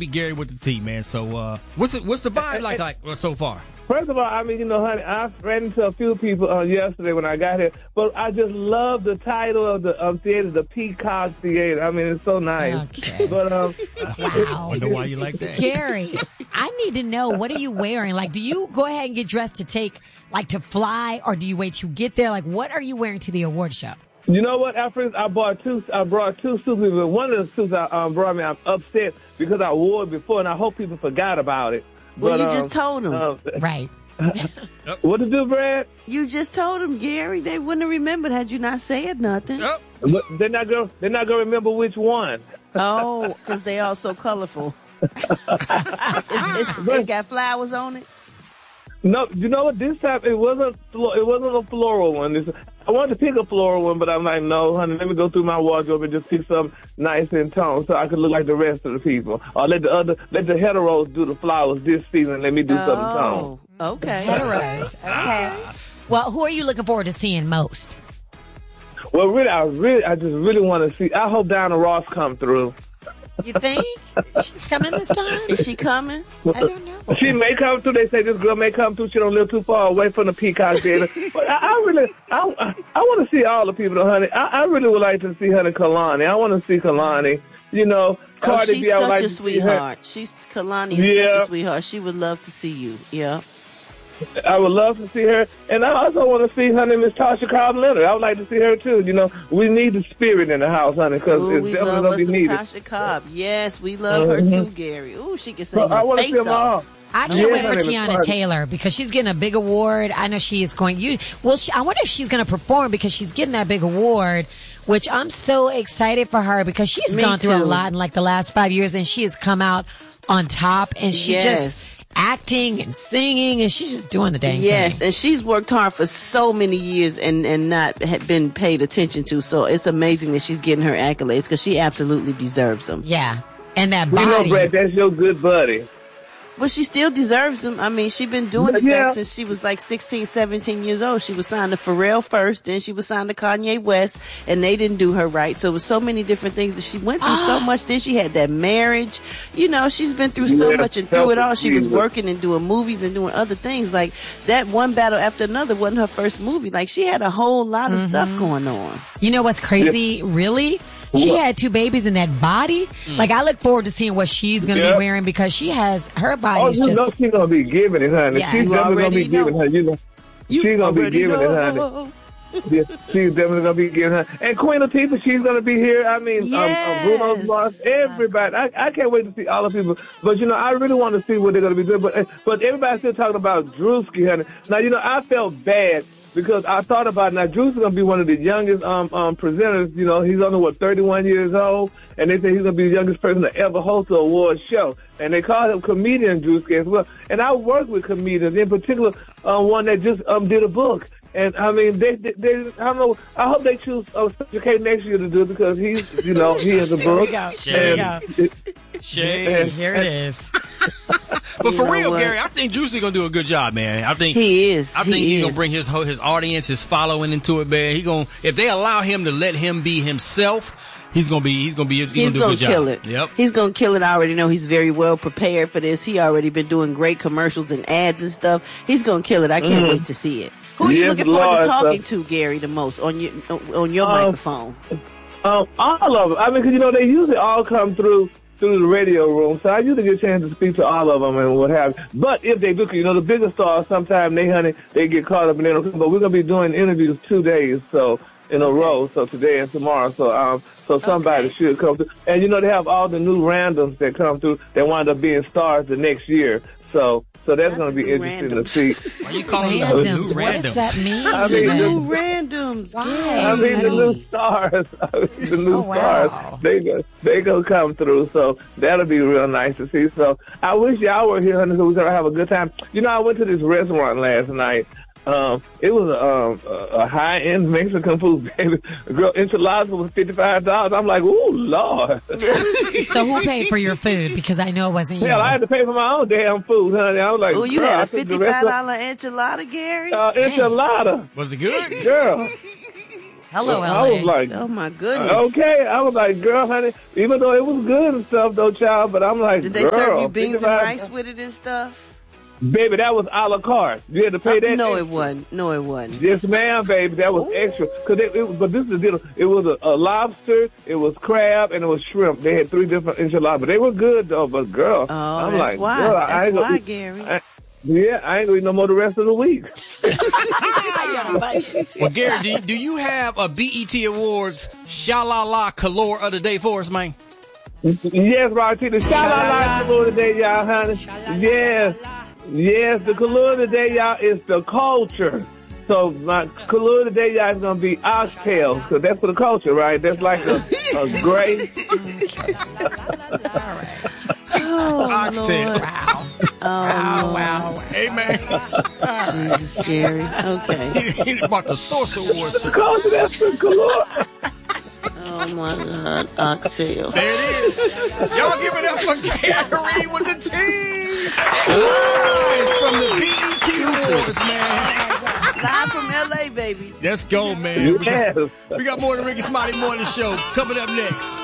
be Gary with the T, man. So what's the vibe like so far? First of all, I mean, honey, I ran into a few people yesterday when I got here, but I just love the title of the theater, the Peacock Theater. I mean, it's so nice. Okay. But wow. I wonder why you like that. Gary, I need to know, what are you wearing? Like, do you go ahead and get dressed to to fly, or do you wait till you get there? Like, what are you wearing to the award show? You know what, Alfred? I brought two suits, but one of the suits I brought me, I'm upset because I wore it before, and I hope people forgot about it. Well, but, you just told them. Right. What to do, Brad? You just told them, Gary. They wouldn't have remembered had you not said nothing. Yep. But they're not gonna remember which one. Oh, because they all so colorful. It got flowers on it. No, you know what? This time it wasn't a floral one. I wanted to pick a floral one, but I'm like, no, honey, let me go through my wardrobe and just pick something nice and tone so I can look like the rest of the people. Or let the heteros do the flowers this season. Let me do something tone. Okay. Heteros. Okay. Well, who are you looking forward to seeing most? Well, I just really want to see. I hope Diana Ross come through. You think she's coming this time? Is she coming? I don't know. She may come through. They say this girl may come through. She don't live too far away from the Peacock Theater. But I want to see all the people, honey. I really would like to see honey Kalani. I want to see Kalani. Cardi she's B. I would such like a to see her. sweetheart. Kalani is such a sweetheart. She would love to see you. Yeah. I would love to see her, and I also want to see honey Miss Tasha Cobb Leonard. I would like to see her too. We need the spirit in the house, honey, because it's we definitely love going us to be some needed. Tasha Cobb. Yes, we love her too, Gary. Ooh, she can sing I her want to see face them all. off. I can't wait for honey, Tiana Taylor because she's getting a big award. I know she is going. I wonder if she's going to perform because she's getting that big award, which I'm so excited for her because she has gone through a lot in like the last 5 years, and she has come out on top, and she just acting and singing, and she's just doing the dang thing. Yes, and she's worked hard for so many years and not been paid attention to. So it's amazing that she's getting her accolades because she absolutely deserves them. Yeah, and that We know, body. Brad, that's your good buddy. But she still deserves them. I mean, she's been doing it back since she was like 16, 17 years old. She was signed to Pharrell first, then she was signed to Kanye West, and they didn't do her right. So it was so many different things that she went through so much. Then she had that marriage. She's been through so much, and through it all, she was working and doing movies and doing other things. Like that One Battle After Another wasn't her first movie. Like she had a whole lot of stuff going on. You know what's crazy, really? She had 2 babies in that body. Like, I look forward to seeing what she's going to be wearing because she has, her body is just... know she's going to be giving it, honey. Yeah. She's definitely going to be giving her, She's going to be giving it, honey. Yeah, she's definitely going to be giving her. And Queen Latifah, she's going to be here. I mean, Bruno Mars, everybody. I can't wait to see all the people. But, I really want to see what they're going to be doing. But everybody's still talking about Drewski, honey. Now, I felt bad because I thought about it. Now, Drew's going to be one of the youngest presenters. He's only, 31 years old. And they say he's going to be the youngest person to ever host an award show. And they call him comedian Drewski as well. And I work with comedians, in particular one that just did a book. And, I mean, they I don't know, I hope they choose Special K next year to do it because he's, he has a book. Here we go. Shane, here it is. But for real, Gary, I think Juicy gonna do a good job, man. I think he is. I think he's gonna bring his audience, his following into it, man. If they allow him to let him be himself, he's gonna do a good kill job. it. Yep. He's gonna kill it. I already know he's very well prepared for this. He already been doing great commercials and ads and stuff. He's gonna kill it. I can't wait to see it. Who are you looking forward to talking to, Gary, the most on your microphone? All of them. I mean, because they usually all come through the radio room, so I usually get a chance to speak to all of them and what have you. But if they do, the bigger stars, sometimes they get caught up in it. But we're gonna be doing interviews 2 days, so in a row, so today and tomorrow. So somebody should come through. And they have all the new randoms that come through that wind up being stars the next year. So that's going to be interesting to see. Why are you calling them the new randoms? What does that mean? I mean, the new randoms. Why? I mean, the new stars. The new stars. They gonna come through. So that'll be real nice to see. So I wish y'all were here, honey, so we're going to have a good time. I went to this restaurant last night. It was a high-end Mexican food, baby. Girl, enchiladas was $55. I'm like, ooh, Lord. So who paid for your food? Because I know it wasn't you. Hell, I had to pay for my own damn food, honey. I was like, oh, you had a $55 enchilada, Gary? Enchilada. Was it good? Girl. Hello, LA. I was like, oh my goodness. Okay, I was like, girl, honey, even though it was good and stuff, though, child, but I'm like, did they serve you beans and rice with it and stuff? Baby, that was a la carte. You had to pay that. No, it wasn't. No, it wasn't. Yes, ma'am, baby. That was extra. But this is the deal. It was a lobster, it was crab, and it was shrimp. They had 3 different enchiladas, but they were good though. But girl, I'm that's like, why. Girl, that's why, Gary. I ain't gonna eat no more the rest of the week. Well, Gary, do you have a BET Awards Sha-La-La Color of the Day for us, man? Yes, Rocky. The Sha-La-La Color of the Day, y'all, honey. Yes, the color of the day, y'all, is the culture. So my color of the day, y'all, is going to be oxtail, because that's for the culture, right? That's like a gray. Oxtail. Wow. Wow. Hey, man. Jesus, Gary. Okay. He about the Source Awards. The culture, that's the color. Oh my God, oxtail. There it is. Y'all give it up for Gary with the team. Live from the BET Awards, man. Live from LA, baby. Let's go, man. Yes. We got more of the Ricky Smiley Morning Show coming up next.